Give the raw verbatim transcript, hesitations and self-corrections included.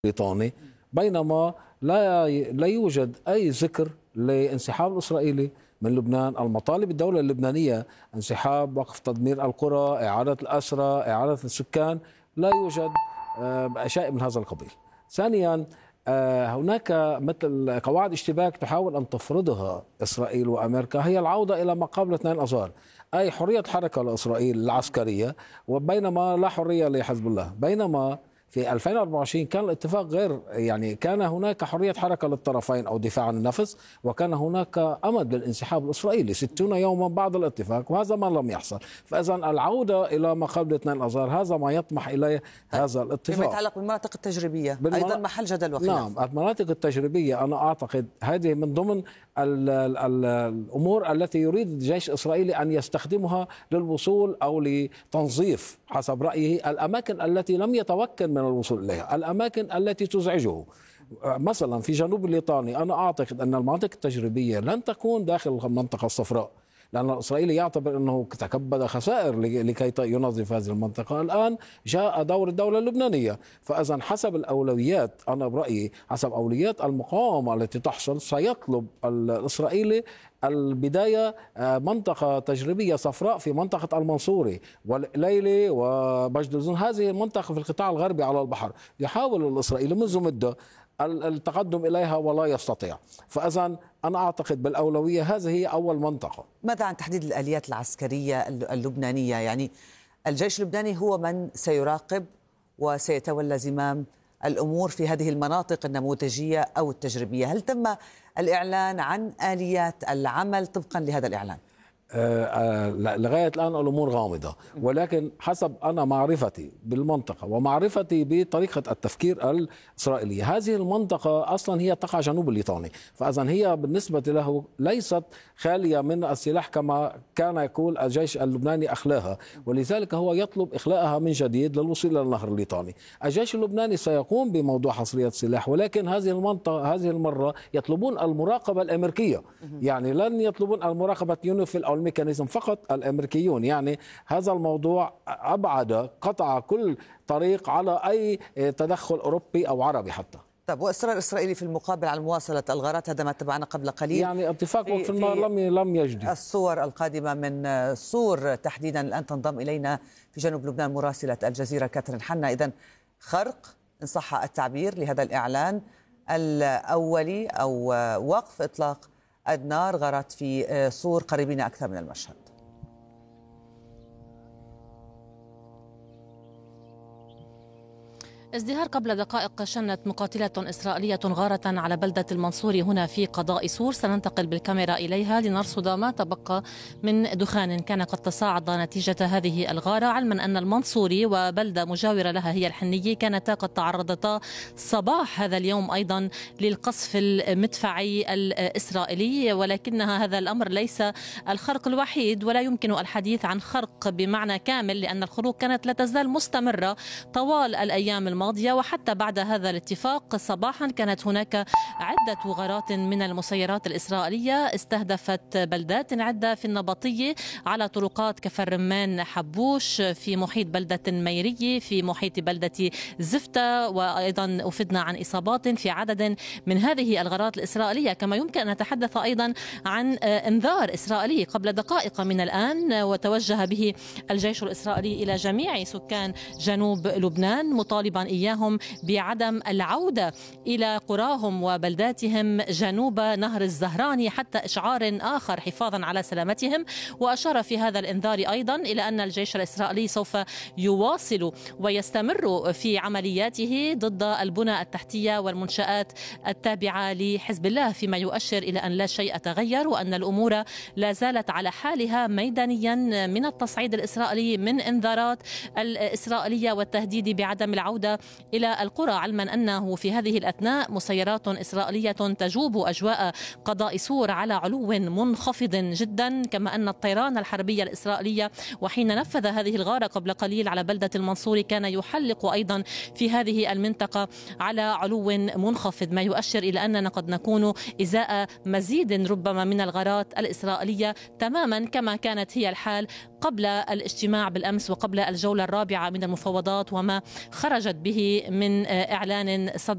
بريطاني، بينما لا لا يوجد أي ذكر لانسحاب الإسرائيلي من لبنان. المطالب الدولة اللبنانية انسحاب، وقف تدمير القرى، إعادة الأسرى، إعادة السكان، لا يوجد شيء من هذا القبيل. ثانيا، هناك مثل قواعد اشتباك تحاول أن تفرضها إسرائيل وأمريكا، هي العودة إلى ما قبل اثنين أذار، أي حرية حركة لإسرائيل العسكرية، وبينما لا حرية لحزب الله. بينما في ألفين وأربعة وعشرين كان الاتفاق غير، يعني كان هناك حرية حركة للطرفين أو دفاع عن النفس، وكان هناك أمد للانسحاب الإسرائيلي ستين يوما بعد الاتفاق، وهذا ما لم يحصل. فإذا العودة إلى ما قبل اثنين أذار هذا ما يطمح إليه هذا الاتفاق. فيما يتعلق بالمناطق التجريبية أيضا محل جدل وخلاف. نعم، المناطق التجريبية أنا أعتقد هذه من ضمن ال ال ال الأمور التي يريد الجيش الإسرائيلي أن يستخدمها للوصول أو لتنظيف حسب رأيه الأماكن التي لم يتمكن من الوصول إليها، الأماكن التي تزعجه. مثلا في جنوب الليطاني أنا أعتقد أن المناطق التجريبية لن تكون داخل المنطقة الصفراء، لأن الإسرائيلي يعتبر أنه تكبد خسائر لكي ينظف هذه المنطقة. الآن جاء دور الدولة اللبنانية، فإذا حسب الأولويات، أنا برأيي حسب أولويات المقاومة التي تحصل، سيطلب الإسرائيلي البداية منطقة تجريبية صفراء في منطقة المنصوري والليلي وبجدزون، هذه المنطقة في القطاع الغربي على البحر. يحاول الإسرائيلي منذ مدة التقدم إليها ولا يستطيع. فإذا أنا أعتقد بالأولوية هذه هي أول منطقة. ماذا عن تحديد الآليات العسكرية اللبنانية؟ يعني الجيش اللبناني هو من سيراقب وسيتولى زمام الأمور في هذه المناطق النموذجية أو التجريبية. هل تم الإعلان عن آليات العمل طبقا لهذا الإعلان؟ آه آه لغاية الآن الأمور غامضة، ولكن حسب أنا معرفتي بالمنطقة ومعرفتي بطريقة التفكير الإسرائيلي، هذه المنطقة أصلا هي تقع جنوب الليطاني، فإذا هي بالنسبة له ليست خالية من السلاح كما كان يقول الجيش اللبناني أخلاها، ولذلك هو يطلب إخلاءها من جديد للوصول إلى النهر الليطاني. الجيش اللبناني سيقوم بموضوع حصرية السلاح، ولكن هذه المنطقة هذه المرة يطلبون المراقبة الأمريكية، يعني لن يطلبون المراقبة يونيفيل أو الميكانيزم، فقط الأمريكيون. يعني هذا الموضوع أبعد، قطع كل طريق على أي تدخل أوروبي أو عربي حتى. طب وإصرار إسرائيلي في المقابل على مواصلة الغارات، هذا ما تبعنا قبل قليل، يعني اتفاق وقف النار لم لم يجدي. الصور القادمة من صور تحديدا الآن تنضم إلينا في جنوب لبنان مراسلة الجزيرة كاترين حنا. إذن خرق إن صح التعبير لهذا الإعلان الأولي أو وقف إطلاق النار، غارات في صور قريبين أكثر من المشهد. ازدهار قبل دقائق شنت مقاتلة إسرائيلية غارة على بلدة المنصوري هنا في قضاء سور. سننتقل بالكاميرا إليها لنرصد ما تبقى من دخان كان قد تصاعد نتيجة هذه الغارة، علما أن المنصوري وبلدة مجاورة لها هي الحنية كانتا قد تعرضتا صباح هذا اليوم أيضا للقصف المدفعي الإسرائيلي، ولكنها هذا الأمر ليس الخرق الوحيد، ولا يمكن الحديث عن خرق بمعنى كامل، لأن الحروب كانت لا تزال مستمرة طوال الأيام الماضية، وحتى بعد هذا الاتفاق صباحا كانت هناك عدة غارات من المسيرات الإسرائيلية استهدفت بلدات عدة في النبطية، على طرقات كفر رمان حبوش، في محيط بلدة ميرية، في محيط بلدة زفتة، وأيضا أفدنا عن إصابات في عدد من هذه الغارات الإسرائيلية. كما يمكن أن نتحدث أيضا عن انذار إسرائيلي قبل دقائق من الآن وتوجه به الجيش الإسرائيلي إلى جميع سكان جنوب لبنان، مطالبا إياهم بعدم العودة إلى قراهم وبلداتهم جنوب نهر الزهراني حتى إشعار آخر حفاظا على سلامتهم. وأشار في هذا الإنذار أيضا إلى أن الجيش الإسرائيلي سوف يواصل ويستمر في عملياته ضد البنى التحتية والمنشآت التابعة لحزب الله، فيما يؤشر إلى أن لا شيء تغير وأن الأمور لا زالت على حالها ميدانيا من التصعيد الإسرائيلي من إنذارات الإسرائيلية والتهديد بعدم العودة إلى القرى، علما أنه في هذه الأثناء مسيرات إسرائيلية تجوب أجواء قضاء سور على علو منخفض جدا، كما أن الطيران الحربية الإسرائيلية وحين نفذ هذه الغارة قبل قليل على بلدة المنصوري كان يحلق أيضا في هذه المنطقة على علو منخفض، ما يؤشر إلى أننا قد نكون إزاء مزيد ربما من الغارات الإسرائيلية تماما كما كانت هي الحال قبل الاجتماع بالأمس وقبل الجولة الرابعة من المفاوضات وما خرجت به من إعلان صدر